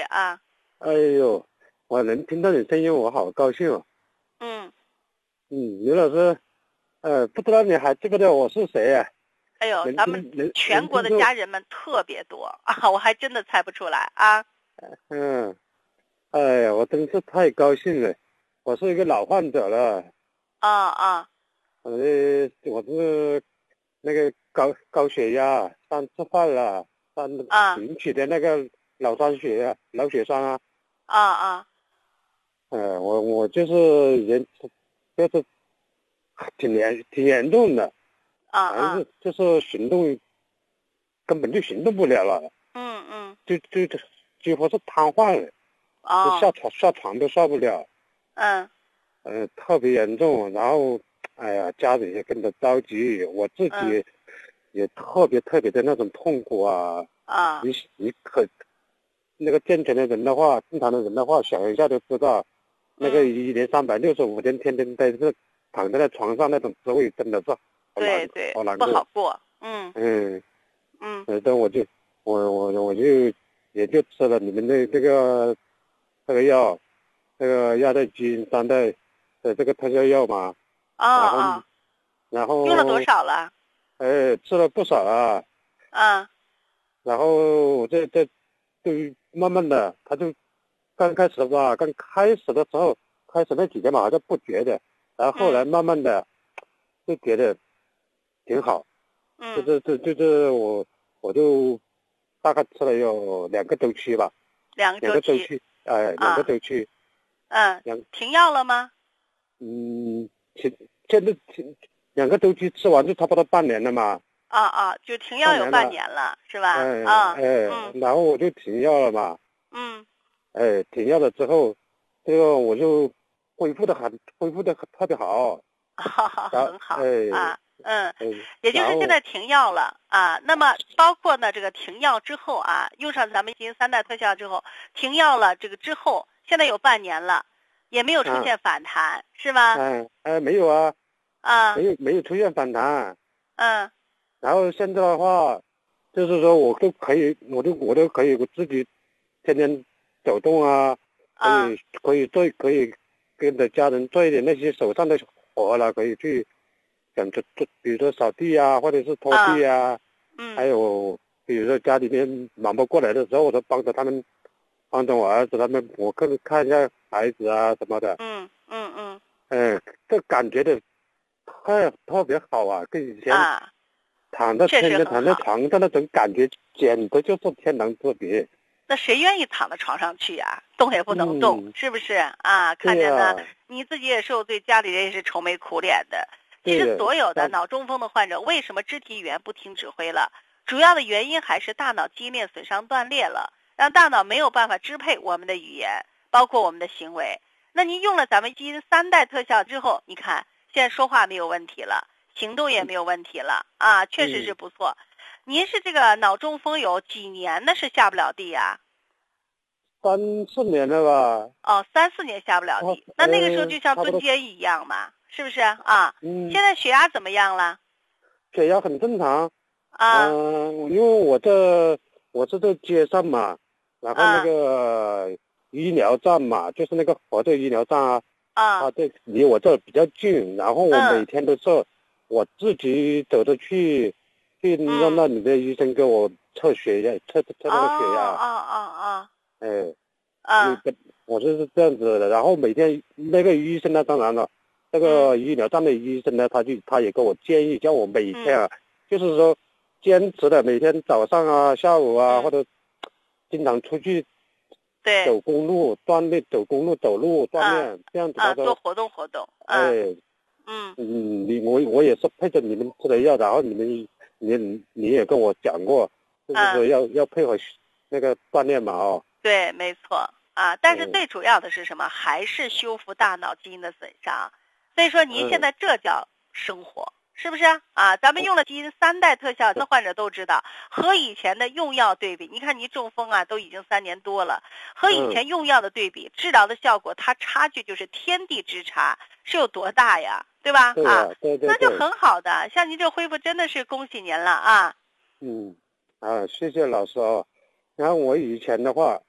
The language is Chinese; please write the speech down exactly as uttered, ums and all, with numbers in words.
啊。 哎呦，我能听到你声音，我好高兴哦。 嗯。 嗯，刘老师，呃，不知道你还记不得我是谁呀、 哎呦， 能咱们能全国的能听出家人们特别多啊，我还真的猜不出来啊。 嗯，哎呀，我真是太高兴了。我是一个老患者了， 啊啊我的我是那个高高血压，上次犯了，上啊引起的那个脑酸血啊，脑血栓啊。 啊啊呃，我我就是严，就是挺严挺严重的，反正啊啊！ 是就是行动根本就行动不了了， 嗯嗯。 就就就几乎是瘫痪了，就下哦。 床下床都下不了， 嗯呃，特别严重。然后，哎呀，家里也跟着着急，我自嗯己也特别特别的那种痛苦啊。 啊你你可那个健全的人的话，正常的人的话，想一下就知道，那个嗯。 一年三百六十五天，天天在这躺在那床上那种滋味，真的是好难对对，不好难过。 好过。嗯嗯， 嗯。 呃，但我就我我我就也就吃了你们的这个这个药，这个亚代基因三代的这个特效药嘛， 啊然后啊， 然用了多后少了？ 哎吃了不少啊， 啊然后我这这就慢慢的，他就刚开始吧，刚开始的时候，开始那几天嘛好像不觉得，然后后来嗯慢慢的就觉得挺好，就嗯。 是就就是我我就大概吃了有两个周期吧， 两个两周期。 个周期，哎，两个啊。 周期， 嗯。 两停药了吗？ 嗯，现现在停两个周期吃完就差不多半年了嘛， 啊啊，就停药有半半年了， 年了，是吧？ 哎啊。 哎， 嗯然后我就停药了嘛。 嗯。 哎，停药了之后，这个我就恢复的很，恢复的很特别好。 哈哈， 然后， 很好哎， 啊。嗯， 嗯， 也就然后， 是现在停药了啊。那么包括呢这个停药之后啊，用上咱们基因三代特效之后，停药了这个之后，现在有半年了，也没有出啊， 现反弹，是吗？ 哎，哎，没有啊， 啊。 没有，没有出现反弹。 嗯然后现在的话，就是说我都可以，我都我都可以我自己天天走动啊，可啊以可以做，可以跟着家人做一点那些手上的活了，可以去，想着做，比如说扫地啊，或者是拖地啊。还嗯有比如说家里面忙不过来的时候，我都帮着他们，帮着我儿子他们，我看看一下孩子啊什么的。 嗯嗯嗯。 嗯，这感觉的太特别好啊，跟以前啊， 躺在确天天躺在实很好。 床上那种感觉，简直就是天壤之别。 那谁愿意躺在床上去呀？动也不能动， 嗯， 是不是啊？看对着呢， 呀， 你自己也受罪，家里人也是愁眉苦脸的。其对的， 实所有的家脑中风的患者，为什么肢体语言不听指挥了？主要的原因还是大脑基因链损伤断裂了，让大脑没有办法支配我们的语言，包括我们的行为。那您用了咱们基因三代特效之后，你看现在说话没有问题了，行动也没有问题了啊，确实是嗯， 不错。您是这个脑中风有几年呢？是下不了地呀、 三四年了吧？ 哦，三四年下不了哦， 地，那那个时候呃， 就像差不多。 蹲监一样嘛，是不是啊？ 嗯， 现在血压怎么样了？ 血压很正常。 啊嗯、因为我这我是在街上嘛，然后那啊个医疗站嘛，就是那个河对医疗站啊， 啊它这离我这比较近，然后我每嗯天都是我自己走着去，去让嗯。 那里的医生给我测血压，测测哦那个血压。 哦哦哎， 哦。啊那个我就是这样子的，然后每天那个医生呢，当然了，这个医疗站的医生呢，他就他也给我建议，叫我每天啊，就是说坚持的每天早上啊、下午啊， 嗯或者经常出去对走公路锻炼，走公路走路锻啊炼，这样子啊， 他说， 多活动活动。啊哎， 嗯嗯，你我我也是配着你们吃的药，然后你们你你也跟我讲过，就是说啊， 要要配合那个锻炼嘛，哦， 对，没错啊。但是嗯最主要的是什么？还是修复大脑基因的损伤。所以说您现嗯， 在这叫生活，是不是啊？咱们用了基因三代特效，那患者都知道，和以前的用药对比，你看您中风啊，都已经三年多了，和以前用药的对比，治疗的效果，它差距就是天地之差，是有多大呀？对吧？ 对啊， 呀，对对对。 那就很好的，像您这恢复真的是恭喜您了啊！ 嗯，啊，谢谢老师哦。然后我以前的话，